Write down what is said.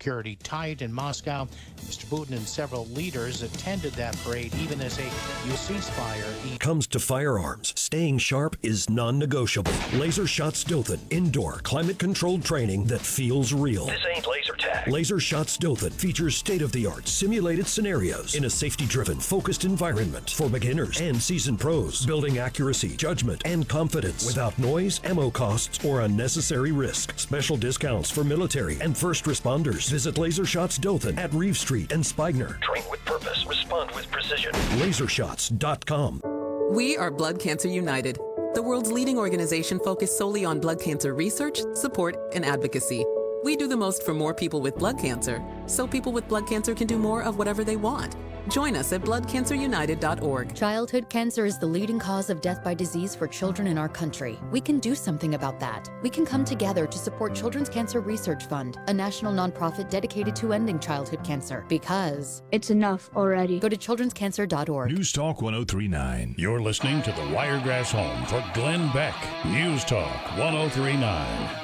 security tight in Moscow. Mr. Putin and several leaders attended that parade, even as a ceasefire. Comes to firearms, staying sharp is non-negotiable. Laser Shots Dothan, indoor, climate-controlled training that feels real. This ain't laser tag. Laser Shots Dothan features state-of-the-art simulated scenarios in a safety-driven, focused environment for beginners and seasoned pros, building accuracy, judgment, and confidence without noise, ammo costs, or unnecessary risk. Special discounts for military and first responders. Visit Laser Shots Dothan at Reeve Street and Spigner. Train with purpose. Respond with precision. LaserShots.com. We are Blood Cancer United, the world's leading organization focused solely on blood cancer research, support, and advocacy. We do the most for more people with blood cancer, so people with blood cancer can do more of whatever they want. Join us at bloodcancerunited.org. Childhood cancer is the leading cause of death by disease for children in our country. We can do something about that. We can come together to support Children's Cancer Research Fund, a national nonprofit dedicated to ending childhood cancer. Because it's enough already. Go to childrenscancer.org. News Talk 1039. You're listening to the Wiregrass home for Glenn Beck. News Talk 1039.